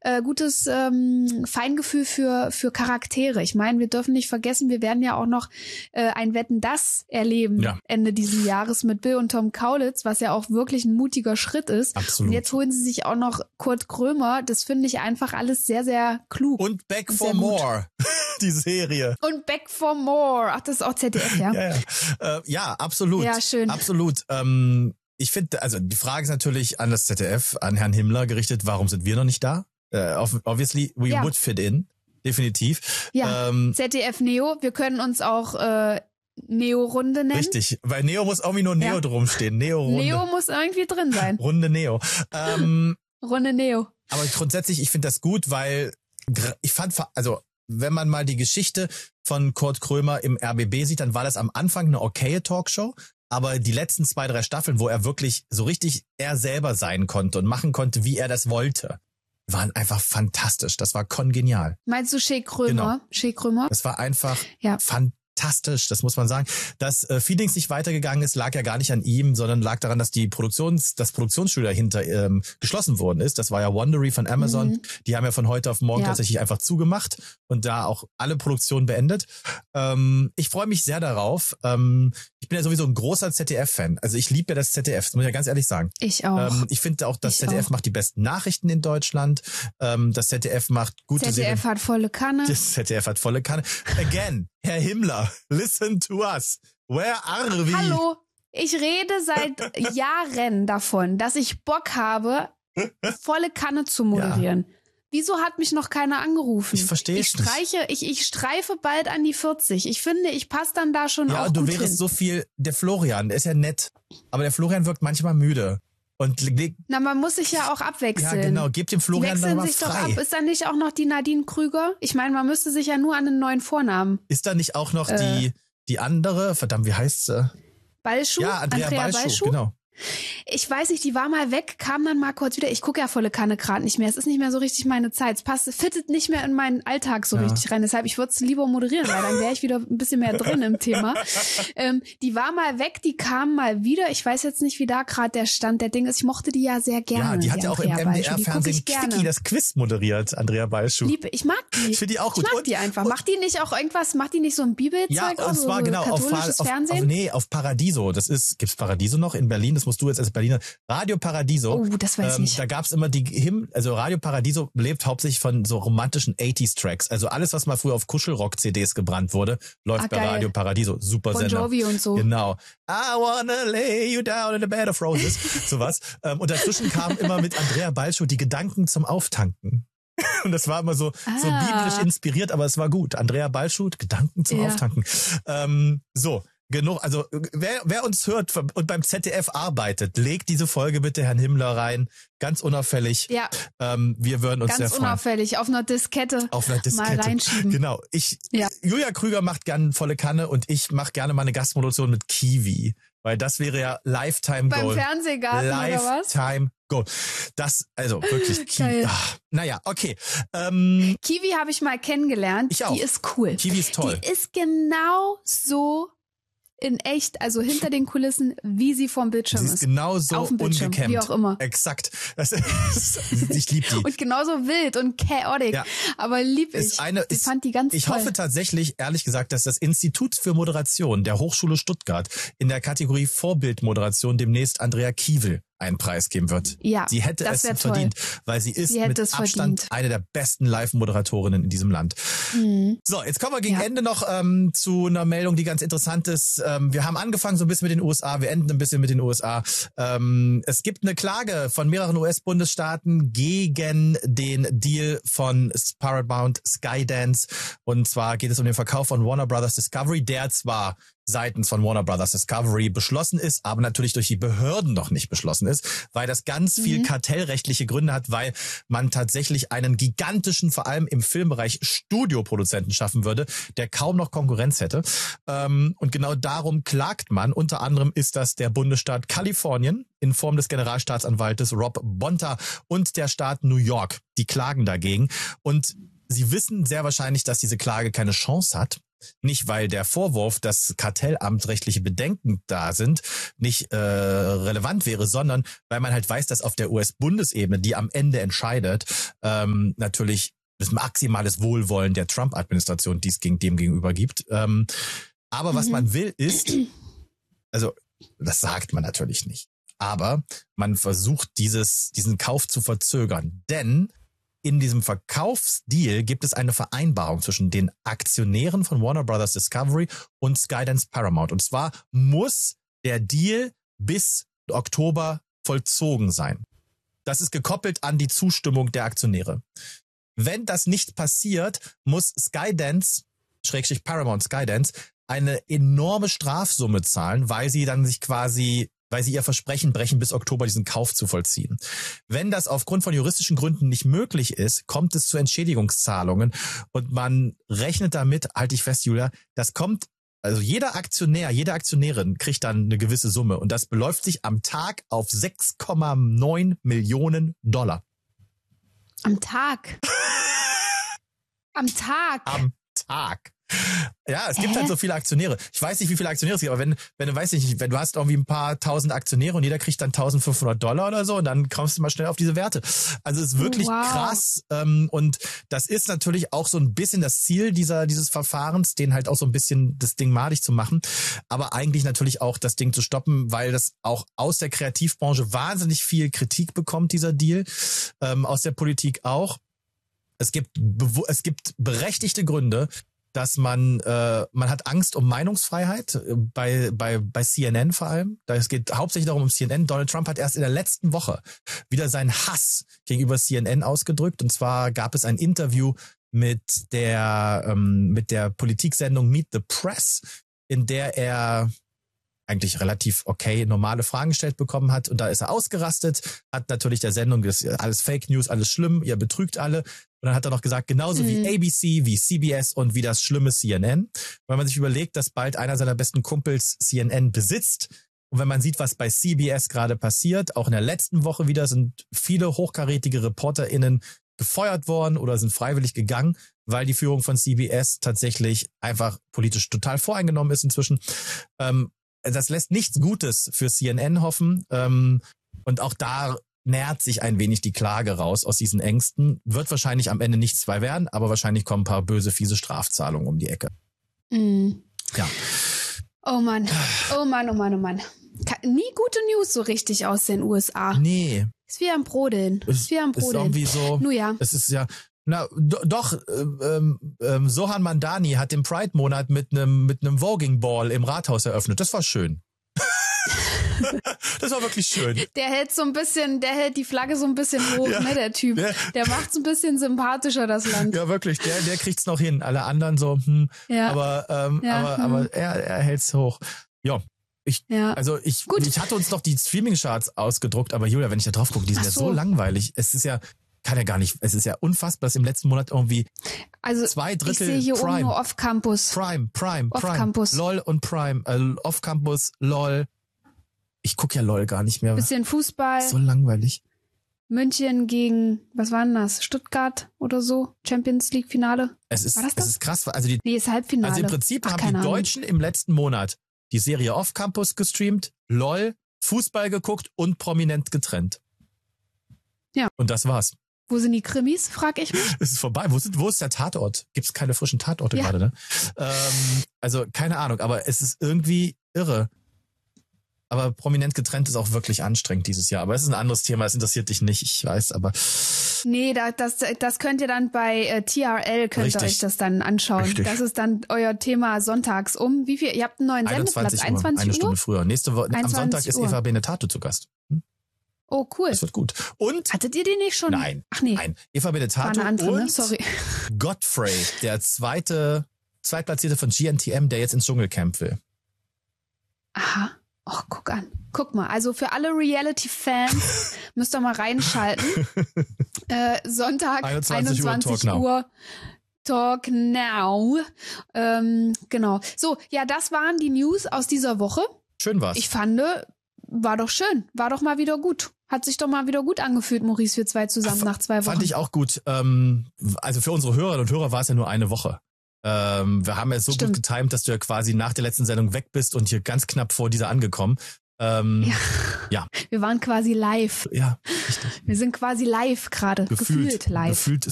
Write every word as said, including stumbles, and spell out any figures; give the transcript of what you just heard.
äh, gutes ähm, Feingefühl für für Charaktere. Ich meine, wir dürfen nicht vergessen, wir werden ja auch noch äh, ein Wetten, das erleben ja. Ende dieses Jahres mit Bill und Tom Kaulitz, was ja auch wirklich ein mutiger Schritt ist. Absolut. Und jetzt holen sie sich auch noch Kurt Krömer. Das finde ich einfach alles sehr, sehr klug. Und Back und for More, die Serie. Und Back for More. Ach, das ist auch Z D F, ja? Ja, ja. Äh, ja, absolut. Ja, schön. Absolut. Ähm, ich finde, also die Frage ist natürlich an das Z D F, an Herrn Himmler gerichtet, warum sind wir noch nicht da? Äh, obviously, we ja. would fit in. Definitiv. Ja, ähm, Z D F Neo, wir können uns auch äh, Neo-Runde nennen. Richtig, weil Neo muss irgendwie nur Neo ja. drum stehen. Neo-Runde. Neo muss irgendwie drin sein. Runde Neo. Ähm, Runde Neo. Aber grundsätzlich, ich finde das gut, weil ich fand, also wenn man mal die Geschichte von Kurt Krömer im R B B sieht, dann war das am Anfang eine okaye Talkshow. Aber die letzten zwei, drei Staffeln, wo er wirklich so richtig er selber sein konnte und machen konnte, wie er das wollte, waren einfach fantastisch. Das war kongenial. Meinst du Shea Krömer? Genau. Shea Krömer? Das war einfach ja. fantastisch. Fantastisch, das muss man sagen. Dass äh, Feelings nicht weitergegangen ist, lag ja gar nicht an ihm, sondern lag daran, dass die Produktions, das Produktionsstudio dahinter ähm, geschlossen worden ist. Das war ja Wondery von Amazon. Mhm. Die haben ja von heute auf morgen ja. tatsächlich einfach zugemacht und da auch alle Produktionen beendet. Ähm, ich freue mich sehr darauf. Ähm, ich bin ja sowieso ein großer Z D F-Fan. Also ich liebe ja das Z D F, das muss ich ja ganz ehrlich sagen. Ich auch. Ähm, ich finde auch, das ich Z D F auch. macht die besten Nachrichten in Deutschland. Ähm, das Z D F macht gute Z D F Serien. hat volle Kanne. Das Z D F hat volle Kanne. Again, Herr Himmler, listen to us. Where are we? Hallo, ich rede seit Jahren davon, dass ich Bock habe, volle Kanne zu moderieren. Ja. Wieso hat mich noch keiner angerufen? Ich verstehe es nicht. Streiche, ich, ich streife bald an die vierzig. Ich finde, ich passe dann da schon ja, auch gut hin. Ja, du wärst hin. so viel, der Florian, der ist ja nett, aber der Florian wirkt manchmal müde. Und Na, man muss sich ja auch abwechseln. Ja, genau, gebt dem Florian dann mal frei. Doch ab. Ist da nicht auch noch die Nadine Krüger? Ich meine, man müsste sich ja nur an einen neuen Vornamen. Ist da nicht auch noch äh, die die andere, verdammt, wie heißt sie? Balschuh? Ja, Andrea, Andrea Balschuh, Balschuh, genau. Ich weiß nicht, die war mal weg, kam dann mal kurz wieder. Ich gucke ja volle Kanne gerade nicht mehr. Es ist nicht mehr so richtig meine Zeit. Es passt, fittet nicht mehr in meinen Alltag so ja. richtig rein. Deshalb, ich würde es lieber moderieren, weil dann wäre ich wieder ein bisschen mehr drin im Thema. Ähm, die war mal weg, die kam mal wieder. Ich weiß jetzt nicht, wie da gerade der Stand der Dinge ist. Ich mochte die ja sehr gerne. Ja, die hat ja auch im M D R-Fernsehen Quickie das Quiz moderiert, Andrea Balschuh. Liebe, ich mag die. Ich finde die auch gut. Ich mag und, die einfach. Macht die nicht auch irgendwas, macht die nicht so ein Bibelzeug? Ja, und also zwar so genau auf, katholisches auf, Fernsehen? auf, nee, auf Paradiso. Das ist, gibt's Paradiso noch in Berlin? Das musst du jetzt als Berliner. Radio Paradiso. Oh, das weiß ähm, ich. Da gab's immer die Hymn, also Radio Paradiso lebt hauptsächlich von so romantischen achtziger Tracks. Also alles, was mal früher auf Kuschelrock-C Ds gebrannt wurde, läuft ah, bei geil. Radio Paradiso. Super Bon Sender. Jovi und so. Genau. I wanna lay you down in a bed of roses. Sowas. Ähm, und dazwischen kam immer mit Andrea Balschuh die Gedanken zum Auftanken. Und das war immer so, ah. so biblisch inspiriert, aber es war gut. Andrea Balschuh, Gedanken zum ja. Auftanken. Ähm, so. Genug, also wer, wer uns hört und beim Z D F arbeitet, legt diese Folge bitte Herrn Himmler rein, ganz unauffällig. Ja. Ähm, wir würden uns ganz sehr freuen. Ganz unauffällig, auf einer Diskette, auf einer Diskette mal reinschieben. Genau. Ich, ja. Julia Krüger macht gerne volle Kanne und ich mache gerne mal eine Gastmodulation mit Kiwi, weil das wäre ja Lifetime Goal. Beim Fernsehgarten oder was? Lifetime Goal. Das, also wirklich Kiwi. Ach, naja, okay. Ähm, Kiwi habe ich mal kennengelernt. Ich auch. Die ist cool. Kiwi ist toll. Die ist genau so in echt, also hinter den Kulissen, wie sie vom Bildschirm sie ist. ist genauso Auf dem Bildschirm, ungekämmt. wie auch immer. Exakt. Das ist, ich liebe die. Und genauso wild und chaotic. Ja. Aber lieb ich. Ist eine, ich ist, fand die ganz ich toll. hoffe tatsächlich, ehrlich gesagt, dass das Institut für Moderation der Hochschule Stuttgart in der Kategorie Vorbildmoderation demnächst Andrea Kiewel einen Preis geben wird. Ja, sie hätte es verdient, toll. weil sie ist sie mit Abstand verdient. eine der besten Live-Moderatorinnen in diesem Land. Mhm. So, jetzt kommen wir gegen ja. Ende noch ähm, zu einer Meldung, die ganz interessant ist. Ähm, wir haben angefangen so ein bisschen mit den U S A, wir enden ein bisschen mit den U S A. Ähm, es gibt eine Klage von mehreren U S-Bundesstaaten gegen den Deal von Paramount Skydance. Und zwar geht es um den Verkauf von Warner Brothers Discovery, der zwar seitens von Warner Brothers Discovery beschlossen ist, aber natürlich durch die Behörden noch nicht beschlossen ist, weil das ganz viel mhm. kartellrechtliche Gründe hat, weil man tatsächlich einen gigantischen, vor allem im Filmbereich, Studioproduzenten schaffen würde, der kaum noch Konkurrenz hätte. Und genau darum klagt man. Unter anderem ist das der Bundesstaat Kalifornien in Form des Generalstaatsanwaltes Rob Bonta und der Staat New York. Die klagen dagegen. Und sie wissen sehr wahrscheinlich, dass diese Klage keine Chance hat, Nicht, weil der Vorwurf, dass Kartellamt rechtliche Bedenken da sind, nicht äh, relevant wäre, sondern weil man halt weiß, dass auf der U S-Bundesebene, die am Ende entscheidet, ähm, natürlich das maximales Wohlwollen der Trump-Administration dies gegen dem gegenüber gibt. Ähm, aber was mhm. man will ist, also das sagt man natürlich nicht, aber man versucht dieses diesen Kauf zu verzögern, denn in diesem Verkaufsdeal gibt es eine Vereinbarung zwischen den Aktionären von Warner Brothers Discovery und Skydance Paramount. Und zwar muss der Deal bis Oktober vollzogen sein. Das ist gekoppelt an die Zustimmung der Aktionäre. Wenn das nicht passiert, muss Skydance, Schrägstrich Paramount Skydance, eine enorme Strafsumme zahlen, weil sie dann sich quasi weil sie ihr Versprechen brechen, bis Oktober diesen Kauf zu vollziehen. Wenn das aufgrund von juristischen Gründen nicht möglich ist, kommt es zu Entschädigungszahlungen und man rechnet damit, halte ich fest, Julia, das kommt, also jeder Aktionär, jede Aktionärin kriegt dann eine gewisse Summe und das beläuft sich am Tag auf sechs Komma neun Millionen Dollar. Am Tag? Am Tag? Am Tag. Ja, es gibt äh? halt so viele Aktionäre. Ich weiß nicht, wie viele Aktionäre es gibt, aber wenn, wenn du weißt nicht, wenn du hast irgendwie ein paar tausend Aktionäre und jeder kriegt dann eintausendfünfhundert Dollar oder so und dann kommst du mal schnell auf diese Werte. Also es ist wirklich wow. krass. Ähm, und das ist natürlich auch so ein bisschen das Ziel dieser, dieses Verfahrens, den halt auch so ein bisschen das Ding madig zu machen. Aber eigentlich natürlich auch das Ding zu stoppen, weil das auch aus der Kreativbranche wahnsinnig viel Kritik bekommt, dieser Deal. Ähm, aus der Politik auch. Es gibt, es gibt berechtigte Gründe, dass man äh, man hat Angst um Meinungsfreiheit bei bei bei C N N vor allem. Da es geht hauptsächlich darum um C N N. Donald Trump hat erst in der letzten Woche wieder seinen Hass gegenüber C N N ausgedrückt. Und zwar gab es ein Interview mit der ähm, mit der Politiksendung Meet the Press, in der er eigentlich relativ okay normale Fragen gestellt bekommen hat. Und da ist er ausgerastet, hat natürlich der Sendung, das ist alles Fake News, alles schlimm, ihr betrügt alle. Und dann hat er noch gesagt, genauso mhm. wie A B C, wie C B S und wie das schlimme C N N. Wenn man sich überlegt, dass bald einer seiner besten Kumpels C N N besitzt und wenn man sieht, was bei C B S gerade passiert, auch in der letzten Woche wieder sind viele hochkarätige ReporterInnen gefeuert worden oder sind freiwillig gegangen, weil die Führung von C B S tatsächlich einfach politisch total voreingenommen ist inzwischen. Ähm, das lässt nichts Gutes für C N N hoffen. Ähm, und auch da nähert sich ein wenig die Klage raus aus diesen Ängsten. Wird wahrscheinlich am Ende nichts zwei werden, aber wahrscheinlich kommen ein paar böse, fiese Strafzahlungen um die Ecke. Mm. Ja. Oh Mann, oh Mann, oh Mann, oh Mann. Nie gute News so richtig aus den U S A. Nee. Ist wie am Brodeln. Ist wie am Brodeln. Ist irgendwie so. Nun ja. Es ist ja, na, do, doch, ähm, ähm, Sohan Mandani hat den Pride-Monat mit einem mit einem Voging-Ball im Rathaus eröffnet. Das war schön. Das war wirklich schön. Der hält so ein bisschen, der hält die Flagge so ein bisschen hoch, ja, ne, der Typ. Der, der macht's ein bisschen sympathischer, das Land. Ja, wirklich, der, der kriegt's noch hin. Alle anderen so, hm, ja. aber, ähm, ja, aber, hm. aber er, er hält's hoch. Ja. Ich, ja. Also ich, Gut. ich hatte uns noch die Streaming-Charts ausgedruckt, aber Julia, wenn ich da drauf gucke, die sind so. ja so langweilig. Es ist ja, kann ja gar nicht, es ist ja unfassbar, dass im letzten Monat irgendwie also zwei Drittel ich sehe hier Prime. Oben nur Off-Campus. Prime, Prime, Off Prime. Campus. LOL und Prime. Äh, Off-Campus, LOL. Ich gucke ja LOL gar nicht mehr. Bisschen Fußball. So langweilig. München gegen, was war denn das? Stuttgart oder so? Champions League Finale? Es ist, war das das? Es ist krass. Also die, nee, ist Halbfinale. Also im Prinzip Ach, haben die Ahnung. Deutschen im letzten Monat die Serie Off-Campus gestreamt, LOL, Fußball geguckt und prominent getrennt. Ja. Und das war's. Wo sind die Krimis, frag ich mich. Es ist vorbei. Wo, sind, wo ist der Tatort? Gibt es keine frischen Tatorte ja. gerade, ne? Ähm, also keine Ahnung, aber es ist irgendwie irre. Aber prominent getrennt ist auch wirklich anstrengend dieses Jahr. Aber es ist ein anderes Thema, es interessiert dich nicht, ich weiß, aber... Nee, da, das, das könnt ihr dann bei äh, T R L, könnt Richtig. ihr euch das dann anschauen. Richtig. Das ist dann euer Thema sonntags um. Wie viel? Ihr habt einen neuen Sendeplatz, einundzwanzig Uhr? Eine Stunde früher. Nächste Woche, am Sonntag ist Uhr. Eva Benetato zu Gast. Hm? Oh, cool. Das wird gut. Und... Hattet ihr die nicht schon? Nein. Ach nee. Nein. Eva Benetato War eine andere, und ne? Sorry. Godfrey, der zweite, zweitplatzierte von G N T M, der jetzt ins Dschungelcamp will. Aha. Och, guck an. Guck mal, also für alle Reality-Fans müsst ihr mal reinschalten. äh, Sonntag, einundzwanzig Uhr. Talk Now. Ähm, genau. So, ja, das waren die News aus dieser Woche. Schön war's. Ich fand, war doch schön. War doch mal wieder gut. Hat sich doch mal wieder gut angefühlt, Maurice, wir zwei zusammen F- nach zwei Wochen. Fand ich auch gut. Ähm, also für unsere Hörerinnen und Hörer war es ja nur eine Woche. Ähm, wir haben ja so Stimmt. gut getimt, dass du ja quasi nach der letzten Sendung weg bist und hier ganz knapp vor dieser angekommen. Ähm, Ja. ja. Wir waren quasi live. Ja, richtig. Wir sind quasi live gerade. Gefühlt, Gefühlt live. Gefühlt